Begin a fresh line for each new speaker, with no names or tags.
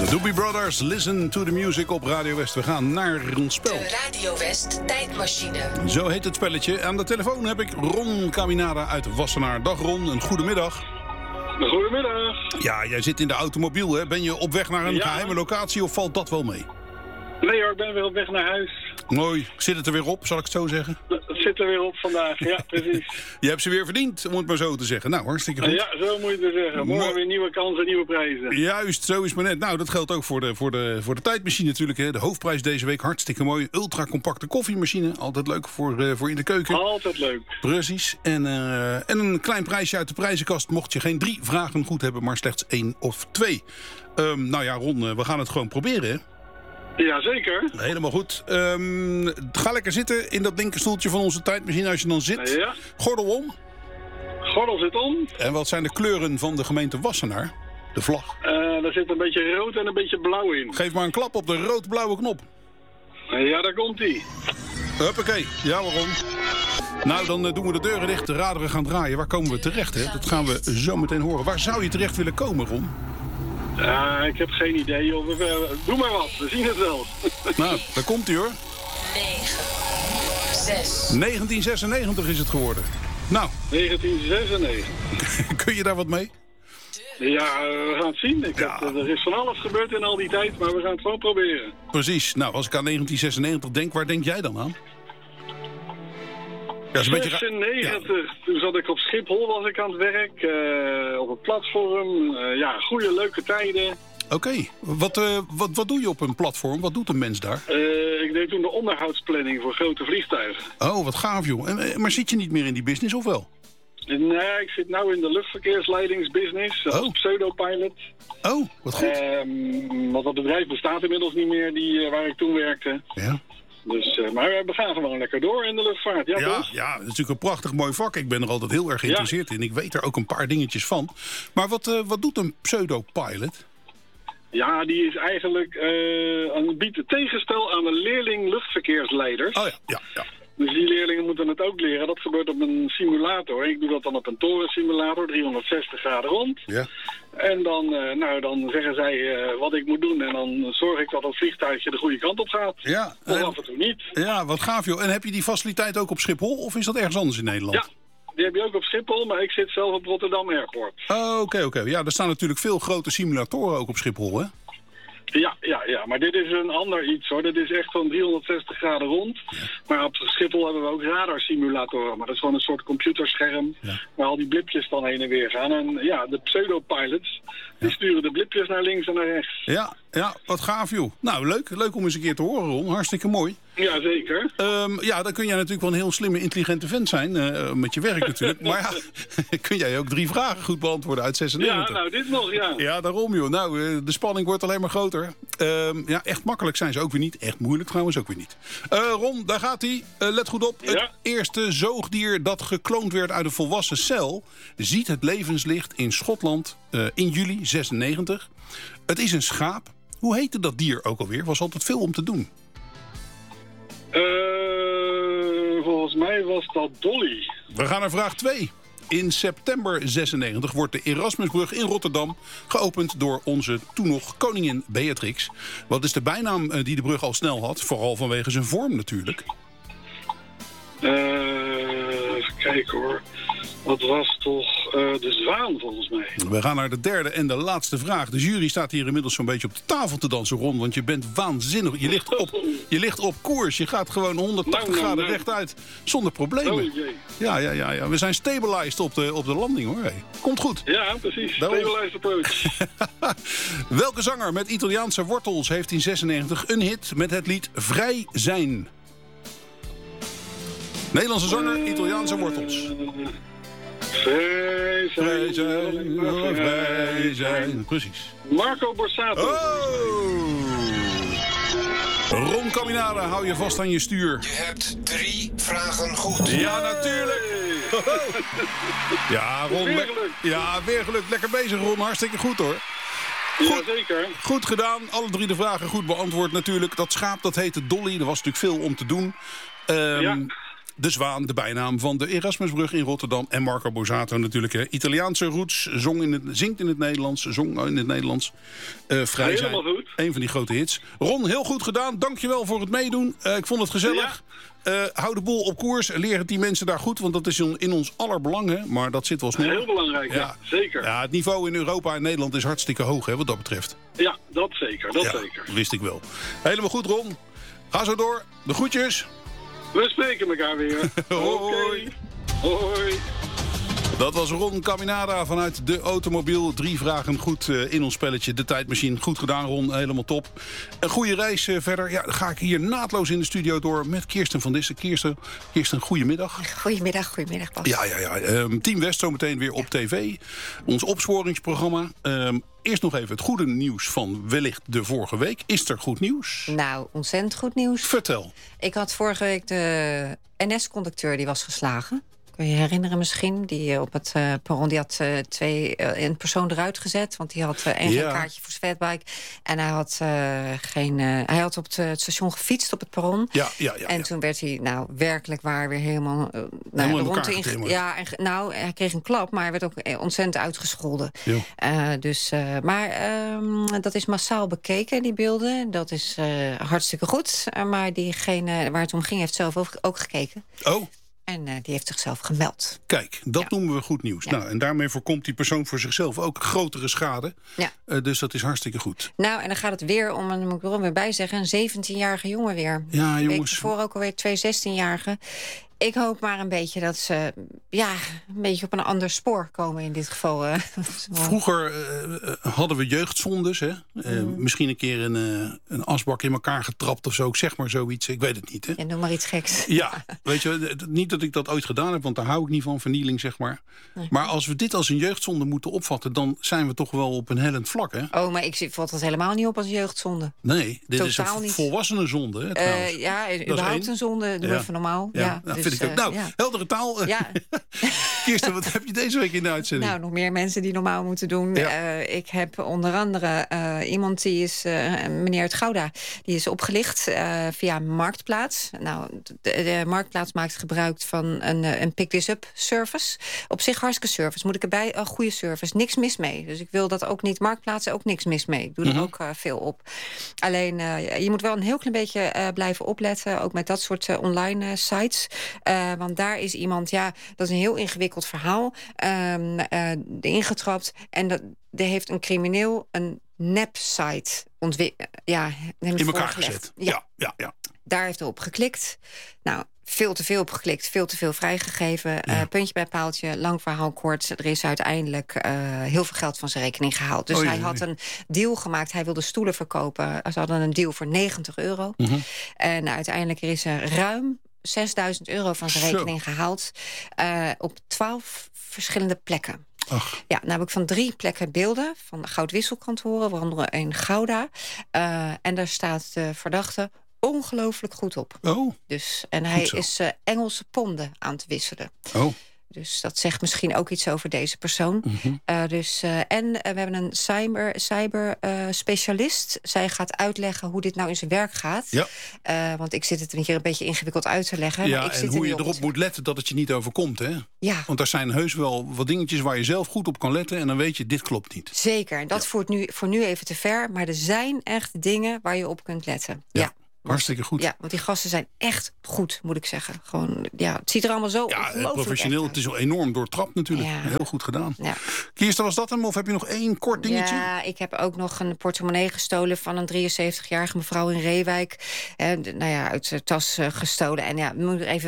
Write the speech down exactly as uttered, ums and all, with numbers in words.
Doobie Brothers, listen to the music op Radio West. We gaan naar een spel.
De Radio West tijdmachine.
Zo heet het spelletje. Aan de telefoon heb ik Ron Caminada uit Wassenaar. Dag Ron, een goedemiddag.
Goedemiddag.
Ja, jij zit in de automobiel, hè? Ben je op weg naar een
Ja.
geheime locatie of valt dat wel mee?
Nee hoor, ik ben weer op weg naar huis.
Mooi. Zit het er weer op, zal ik het zo zeggen?
Het zit er weer op vandaag, ja precies.
Je hebt ze weer verdiend, om het maar zo te zeggen. Nou, hartstikke goed.
Ja, zo moet je het zeggen. Morgen
Mo-
weer nieuwe kansen, nieuwe prijzen.
Juist, zo is maar net. Nou, dat geldt ook voor de, voor de, voor de tijdmachine natuurlijk. Hè. De hoofdprijs deze week, hartstikke mooi. Ultra-compacte koffiemachine. Altijd leuk voor, uh, voor in de keuken.
Altijd leuk.
Precies. En, uh, en een klein prijsje uit de prijzenkast. Mocht je geen drie vragen goed hebben, maar slechts één of twee. Um, nou ja, Ron, uh, we gaan het gewoon proberen, hè?
Jazeker.
Helemaal goed. Um, ga lekker zitten in dat linkerstoeltje van onze tijdmachine als je dan zit.
Ja.
Gordel om.
Gordel zit om.
En wat zijn de kleuren van de gemeente Wassenaar? De vlag.
Uh, daar zit een beetje rood en een beetje blauw in.
Geef maar een klap op de rood-blauwe knop.
Uh, ja, daar komt hij.
Huppakee. Ja, waarom? Nou, dan uh, doen we de deuren dicht, de raderen gaan draaien. Waar komen we terecht, hè? Dat gaan we zo meteen horen. Waar zou je terecht willen komen, Ron?
Ja, uh, ik heb geen idee. Joh. We, uh, doe maar wat, we zien het wel.
Nou, daar komt hij hoor.
negen, zes.
negentien zesennegentig is het geworden. Nou.
negentien zesennegentig.
Kun je daar wat mee?
Ja, we gaan het zien. Ik
Ja.
heb, er is van alles gebeurd in al die tijd, maar we gaan het gewoon proberen.
Precies. Nou, als ik aan negentien zesennegentig denk, waar denk jij dan aan? Ja, is een beetje ra-
zesennegentig, ja. Toen zat ik op Schiphol, was ik aan het werk, uh, op een platform. Uh, ja, goede, leuke tijden.
Oké, okay. wat, uh, wat, wat doe je op een platform? Wat doet een mens daar?
Uh, ik deed toen de onderhoudsplanning voor grote vliegtuigen.
Oh, wat gaaf joh. En, maar zit je niet meer in die business of wel?
Nee, ik zit nu in de luchtverkeersleidingsbusiness als
oh.
pseudopilot.
Oh, wat goed.
Um, want dat bedrijf bestaat inmiddels niet meer, die, uh, waar ik toen werkte.
Ja.
Dus, uh, maar we gaan gewoon lekker door in de luchtvaart. Ja,
ja,
toch?
ja, het is natuurlijk een prachtig mooi vak. Ik ben er altijd heel erg geïnteresseerd ja. in. Ik weet er ook een paar dingetjes van. Maar wat, uh, wat doet een pseudopilot?
Ja, die is eigenlijk uh, een biedt tegenstel aan de leerling luchtverkeersleiders.
Oh ja, ja, ja.
Dus die leerlingen moeten het ook leren. Dat gebeurt op een simulator. Ik doe dat dan op een torensimulator, driehonderdzestig graden rond.
Ja.
En dan, uh, nou, dan zeggen zij uh, wat ik moet doen. En dan zorg ik dat het vliegtuigje de goede kant op gaat.
Ja.
Of
en,
af en toe niet.
Ja, wat gaaf joh. En heb je die faciliteit ook op Schiphol of is dat ergens anders in Nederland?
Ja, die heb je ook op Schiphol, maar ik zit zelf op Rotterdam Airport.
Oh, oké, okay, oké. Okay. Ja, er staan natuurlijk veel grote simulatoren ook op Schiphol, hè?
Ja, ja, ja, maar dit is een ander iets hoor. Dit is echt van driehonderdzestig graden rond. Ja. Maar op Schiphol hebben we ook radarsimulatoren. Maar dat is gewoon een soort computerscherm ja. waar al die blipjes dan heen en weer gaan. En ja, de pseudopilots, die ja. sturen de blipjes naar links en naar rechts.
Ja, ja, wat gaaf joh. Nou, leuk. Leuk om eens een keer te horen, Ron. Hartstikke mooi.
Ja, zeker.
Um, ja, dan kun jij natuurlijk wel een heel slimme, intelligente vent zijn. Uh, met je werk natuurlijk. Maar ja, kun jij ook drie vragen goed beantwoorden uit zesennegentig?
Ja, nou, dit nog, ja.
Ja, daarom joh. Nou, uh, de spanning wordt alleen maar groter. Um, ja, echt makkelijk zijn ze ook weer niet. Echt moeilijk trouwens ook weer niet. Uh, Ron, daar gaat hij. Uh, let goed op. Ja. Het eerste zoogdier dat gekloond werd uit een volwassen cel ziet het levenslicht in Schotland uh, in juli zesennegentig. Het is een schaap. Hoe heette dat dier ook alweer? Was altijd veel om te doen.
Uh, volgens mij was dat Dolly.
We gaan naar vraag twee. In september zesennegentig wordt de Erasmusbrug in Rotterdam geopend door onze toen nog koningin Beatrix. Wat is de bijnaam die de brug al snel had? Vooral vanwege zijn vorm natuurlijk.
Uh, even kijken hoor. Dat was toch uh, de zwaan volgens mij.
We gaan naar de derde en de laatste vraag. De jury staat hier inmiddels zo'n beetje op de tafel te dansen, Ron. Want je bent waanzinnig. Je ligt op, je ligt op koers. Je gaat gewoon honderdtachtig nou, nou, graden nou. rechtuit. Zonder problemen.
Oh,
ja, ja, ja, ja. We zijn stabilized op de, op de landing hoor. Hey. Komt goed.
Ja, precies. Stabilized approach.
Welke zanger met Italiaanse wortels heeft in zesennegentig een hit met het lied Vrij Zijn? Nederlandse zanger, Italiaanse wortels.
Vrij zijn,
vrij zijn, vrij, vrij zijn. Precies.
Marco Borsato.
Oh! Ron Caminada, hou je vast aan je stuur.
Je hebt drie vragen goed.
Ja, natuurlijk. Ja, Ron.
Weer geluk.
Ja, weer geluk. Lekker bezig, Ron. Hartstikke goed, hoor.
Goed, ja, zeker.
Goed gedaan. Alle drie de vragen goed beantwoord natuurlijk. Dat schaap, dat heette Dolly. Er was natuurlijk veel om te doen. Um, ja. de Zwaan, de bijnaam van de Erasmusbrug in Rotterdam. En Marco Borsato natuurlijk, hè. Italiaanse roots, zong in het, zingt in het Nederlands, zong in het Nederlands. Uh, vrij
Helemaal
zijn.
goed.
Een van die grote hits. Ron, heel goed gedaan. Dankjewel voor het meedoen. Uh, ik vond het gezellig. Ja. Uh, hou de boel op koers. Leer het die mensen daar goed, want dat is in ons aller belang. Hè? Maar dat zit wel snel.
Heel belangrijk, ja. ja. Zeker.
Ja, het niveau in Europa en Nederland is hartstikke hoog, hè, wat dat betreft.
Ja, dat zeker. Dat
ja,
zeker.
Wist ik wel. Helemaal goed, Ron. Ga zo door. De groetjes.
We spreken elkaar weer.
Hoi.
Okay. Hoi.
Dat was Ron Caminada vanuit de automobiel. Drie vragen goed uh, in ons spelletje. De tijdmachine. Goed gedaan, Ron. Helemaal top. Een goede reis uh, verder. Ja, dan ga ik hier naadloos in de studio door met Kirsten van Dissen. Kirsten, Kirsten, goedemiddag.
Goedemiddag, goedemiddag, Bas.
Ja, ja, ja. Um, Team West zometeen weer op ja. tv. Ons opsporingsprogramma. Um, eerst nog even het goede nieuws van wellicht de vorige week. Is er goed nieuws?
Nou, ontzettend goed nieuws.
Vertel.
Ik had vorige week de N S-conducteur die was geslagen. Kun je je herinneren misschien? Die op het uh, perron die had uh, twee, uh, een persoon eruit gezet. Want die had uh, en ja. geen kaartje voor zijn fatbike. En hij had, uh, geen, uh, hij had op het, uh, het station gefietst op het perron.
Ja, ja, ja,
en
ja.
toen werd hij nou werkelijk waar weer helemaal... Uh,
helemaal
nou,
in
rond
elkaar
in, Ja, en, nou, hij kreeg een klap, maar hij werd ook ontzettend uitgescholden. Uh, dus, uh, maar um, dat is massaal bekeken, die beelden. Dat is uh, hartstikke goed. Uh, maar diegene waar het om ging heeft zelf ook, ook gekeken.
Oh.
En uh, die heeft zichzelf gemeld.
Kijk, dat ja. noemen we goed nieuws.
Ja.
Nou, en daarmee voorkomt die persoon voor zichzelf ook grotere schade.
Ja.
Uh, dus dat is hartstikke goed.
Nou, en dan gaat het weer om, en dan moet ik er wel weer bij zeggen... een zeventienjarige jongen weer.
Ja, jongens.
Voor ook alweer twee zestienjarigen. Ik hoop maar een beetje dat ze ja, een beetje op een ander spoor komen in dit geval. Uh,
Vroeger uh, hadden we jeugdzondes. Hè? Uh, mm. Misschien een keer een, uh, een asbak in elkaar getrapt of zo. Ik zeg maar zoiets. Ik weet het niet. Hè?
Ja, noem maar iets geks.
Ja, weet je, niet dat ik dat ooit gedaan heb, want daar hou ik niet van, vernieling zeg maar. Nee. Maar als we dit als een jeugdzonde moeten opvatten, dan zijn we toch wel op een hellend vlak, hè?
Oh, maar ik vat het helemaal niet op als jeugdzonde.
Nee, dit
Totaal
is een
niet.
volwassene zonde. Hè,
uh, ja, überhaupt een zonde. Doe ja. even normaal.
Ja,
ja,
ja
dus,
vind ik ook. Nou,
uh, ja.
heldere taal.
Ja.
Kirsten, wat heb je deze week in de uitzending?
Nou, nog meer mensen die normaal moeten doen. Ja. Uh, ik heb onder andere uh, iemand die is, uh, meneer uit Gouda, die is opgelicht uh, via Marktplaats. Nou, de, de Marktplaats maakt gebruik van een, een pick this up service. Op zich hartstikke service. Moet ik erbij, een goede service. Niks mis mee. Dus ik wil dat ook niet. Marktplaatsen ook niks mis mee. Ik doe mm-hmm. er ook uh, veel op. Alleen, uh, je moet wel een heel klein beetje uh, blijven opletten. Ook met dat soort uh, online uh, sites. Uh, want daar is iemand, ja, dat is een heel ingewikkeld verhaal. Um, uh, ingetrapt. En dat, er heeft een crimineel een nep-site ontwi- uh, ja,
in elkaar gezet.
Ja.
Ja, ja, ja.
Daar heeft hij op geklikt. Nou, veel te veel op geklikt, veel te veel vrijgegeven. Ja. Uh, puntje bij paaltje, lang verhaal kort. Er is uiteindelijk uh, heel veel geld van zijn rekening gehaald. Dus
oh,
hij
jee,
had
jee.
een deal gemaakt. Hij wilde stoelen verkopen. Ze hadden een deal voor negentig euro.
Mm-hmm.
En uiteindelijk is er ruim zesduizend euro van zijn rekening Zo. gehaald. Uh, op twaalf verschillende plekken.
Ach.
Ja, nou heb ik van drie plekken beelden van goudwisselkantoren, waaronder een Gouda. Uh, en daar staat de verdachte ongelooflijk goed op.
Oh.
Dus, en hij is uh, Engelse ponden aan het wisselen.
Oh.
Dus dat zegt misschien ook iets over deze persoon.
Mm-hmm.
Uh, dus, uh, en uh, we hebben een cyber, cyber uh, specialist. Zij gaat uitleggen hoe dit nou in zijn werk gaat.
Ja.
Uh, want ik zit het hier een beetje ingewikkeld uit te leggen.
Ja,
maar ik
en
zit
hoe je
erop
erop moet letten dat het je niet overkomt. Hè?
Ja.
Want er zijn heus wel wat dingetjes waar je zelf goed op kan letten. En dan weet je, dit klopt niet.
Zeker. En dat ja. voert nu, voor nu even te ver. Maar er zijn echt dingen waar je op kunt letten. Ja. ja.
Hartstikke goed.
Ja, want die gasten zijn echt goed, moet ik zeggen. Gewoon, ja, het ziet er allemaal zo
ja, professioneel. Het is wel enorm doortrapt natuurlijk. Ja. Heel goed gedaan. Ja. Kirsten, was dat hem? Of heb je nog één kort dingetje?
Ja, ik heb ook nog een portemonnee gestolen van een drieënzeventigjarige mevrouw in Reewijk. Eh, nou ja, uit de tas uh, gestolen. En ja, moet er even